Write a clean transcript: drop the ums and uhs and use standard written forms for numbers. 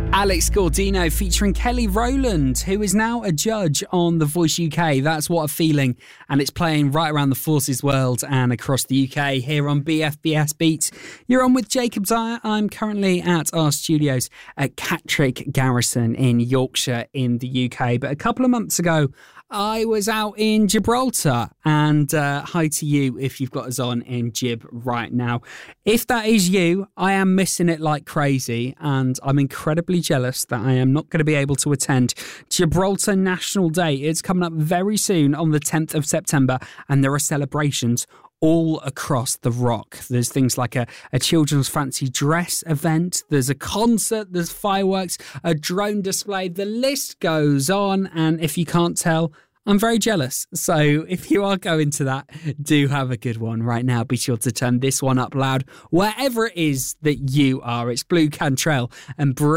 Alex Gaudino featuring Kelly Rowland, who is now a judge on The Voice UK. That's What a Feeling, and it's playing right around the Forces world and across the UK here on BFBS Beats. You're on with Jacob Dyer. I'm currently at our studios at Catterick Garrison in Yorkshire in the UK, but a couple of months ago I was out in Gibraltar, and hi to you if you've got us on in Gib right now. If that is you, I am missing it like crazy, and I'm incredibly jealous that I am not going to be able to attend Gibraltar National Day. It's coming up very soon on the 10th of September, and there are celebrations all across the rock. There's things like a children's fancy dress event, there's a concert, there's fireworks, a drone display, the list goes on, and if you can't tell, I'm very jealous. So if you are going to that, do have a good one right now. Be sure to turn this one up loud wherever it is that you are. It's Blue Cantrell and